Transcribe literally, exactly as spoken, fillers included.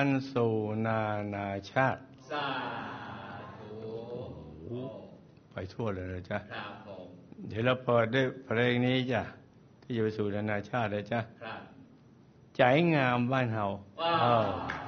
อันสู่นานาชาติสาธุไปทั่วเลยนะจ๊ะครับผมเดี๋ยวเราเปิดด้วยเพลงนี้จ้ะที่จะไปสู่นานาชาติเลยจ้ะครับใจงามบ้านเฮาว้าว